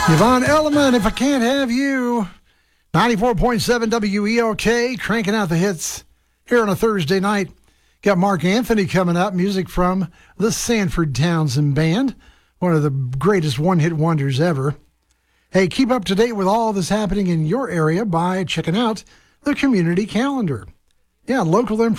Yvonne Elliman, If I Can't Have You. 94.7 WEOK, cranking out the hits here on a Thursday night. Got Mark Anthony coming up, music from the Sanford Townsend Band, one of the greatest one-hit wonders ever. Hey, keep up to date with all that's happening in your area by checking out the community calendar. Yeah, local information.